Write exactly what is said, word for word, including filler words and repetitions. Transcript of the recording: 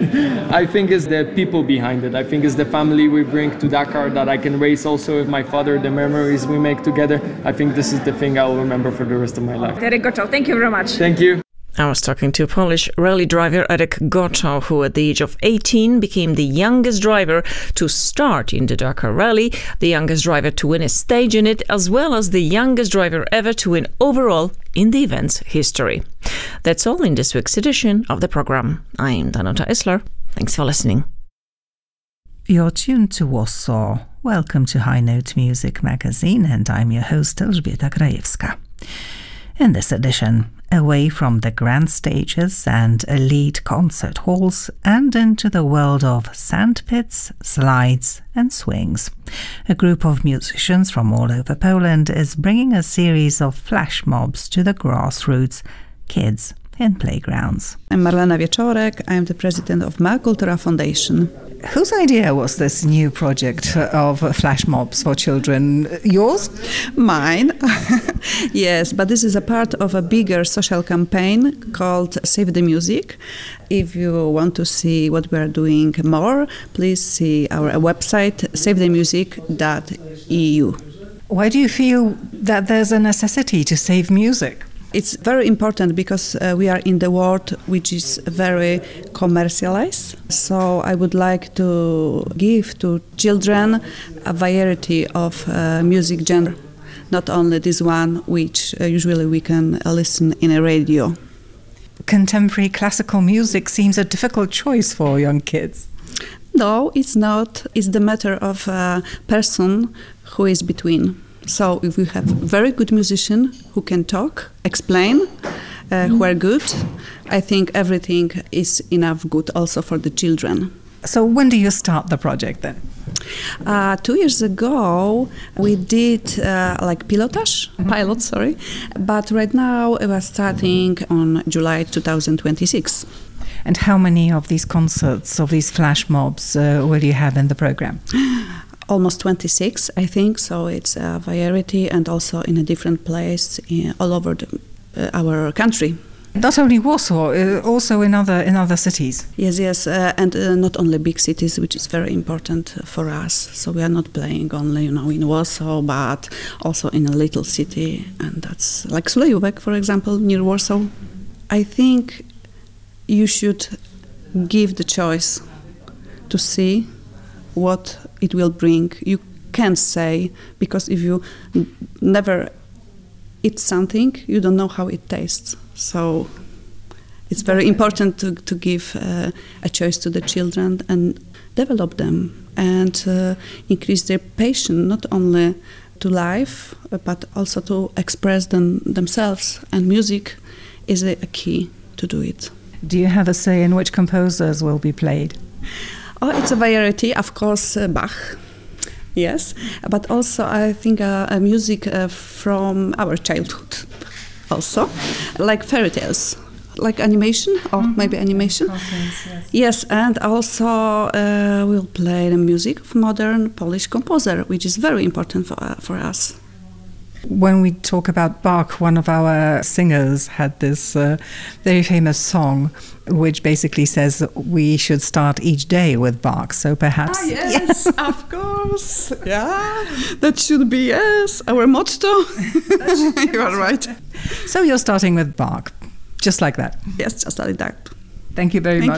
I think it's the people behind it. I think it's the family we bring to Dakar that I can raise also with my father, the memories we make together. I think this is the thing I will remember for the rest of my life. Edek Goczał, thank you very much. Thank you. I was talking to Polish rally driver Edek Goczał, who at the age of eighteen became the youngest driver to start in the Dakar Rally, the youngest driver to win a stage in it, as well as the youngest driver ever to win overall in the event's history. That's all in this week's edition of the program. I'm Danuta Isler. Thanks for listening. You're tuned to Warsaw. Welcome to High Note Music Magazine, and I'm your host Elżbieta Grajewska. In this edition, away from the grand stages and elite concert halls and into the world of sandpits, slides and swings. A group of musicians from all over Poland is bringing a series of flash mobs to the grassroots, kids in playgrounds. I'm Marlena Wieczorek. I'm the president of Mała Kultura Foundation. Whose idea was this new project of flash mobs for children? Yours? Mine. Yes, but this is a part of a bigger social campaign called Save the Music. If you want to see what we are doing more, please see our website save the music dot e u. Why do you feel that there's a necessity to save music? It's very important because uh, we are in the world which is very commercialized. So I would like to give to children a variety of uh, music genre, not only this one which uh, usually we can uh, listen in a radio. Contemporary classical music seems a difficult choice for young kids. No, it's not. It's the matter of a person who is between. So if we have very good musicians who can talk, explain, uh, who are good, I think everything is enough good also for the children. So when do you start the project then? Uh, two years ago, we did uh, like pilotage, mm-hmm. pilot, sorry. But right now, we are starting on July two thousand twenty-six. And how many of these concerts, of these flash mobs, uh, will you have in the program? Almost twenty-six, I think. So it's a variety and also in a different place in, all over the, uh, our country. Not only Warsaw, uh, also in other in other cities. Yes, yes, uh, and uh, not only big cities, which is very important for us. So we are not playing only, you know, in Warsaw, but also in a little city, and that's like Sulejówek, for example, near Warsaw. I think you should give the choice to see what it will bring. You can't say, because if you n- never eat something, you don't know how it tastes. So it's very important to, to give uh, a choice to the children and develop them and uh, increase their passion, not only to life, but also to express them, themselves. And music is a, a key to do it. Do you have a say in which composers will be played? Oh, it's a variety, of course, uh, Bach, yes, but also I think uh, uh, music uh, from our childhood, also, like fairy tales, like animation, or mm-hmm. maybe animation. Cartoons, yes. Yes, and also uh, we'll play the music of modern Polish composer, which is very important for uh, for us. When we talk about Bach, one of our singers had this uh, very famous song which basically says we should start each day with Bach. So perhaps... Ah, yes, of course. Yeah, that should be, yes, our motto. You are right. So you're starting with Bach, just like that? Yes, just like that. Thank you very Thank much.